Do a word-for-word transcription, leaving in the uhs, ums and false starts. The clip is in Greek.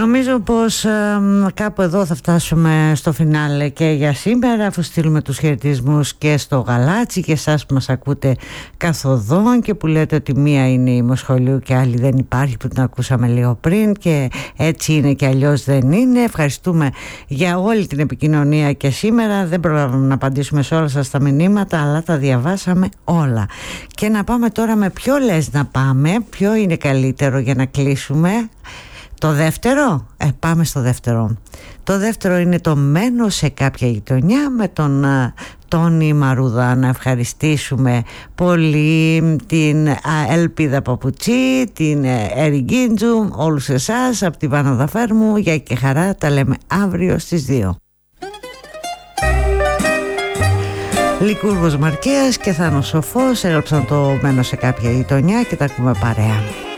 Νομίζω πως ε, κάπου εδώ θα φτάσουμε στο φινάλε και για σήμερα, αφού στείλουμε τους χαιρετισμούς και στο Γαλάτσι και εσάς που μας ακούτε καθοδόν και που λέτε ότι μία είναι η Μοσχολιού και άλλη δεν υπάρχει, που την ακούσαμε λίγο πριν, και έτσι είναι και αλλιώς δεν είναι. Ευχαριστούμε για όλη την επικοινωνία και σήμερα. Δεν προλάβαμε να απαντήσουμε σε όλα σας τα μηνύματα, αλλά τα διαβάσαμε όλα. Και να πάμε τώρα με ποιο λες να πάμε, ποιο είναι καλύτερο για να κλείσουμε? Το δεύτερο, ε, πάμε στο δεύτερο. Το δεύτερο είναι το «Μένω σε κάποια γειτονιά» με τον α, Τόνι Μαρούδα. Να ευχαριστήσουμε πολύ την α, Ελπίδα Παπουτσί, την Έρη Γκίντζου, όλους εσάς από τη Βάνα Δαφέρμου. Γεια και χαρά, τα λέμε αύριο στις δύο. Λικούργος Μαρκέας και Θάνος Σοφός έγραψαν το «Μένω σε κάποια γειτονιά» και τα ακούμε παρέα.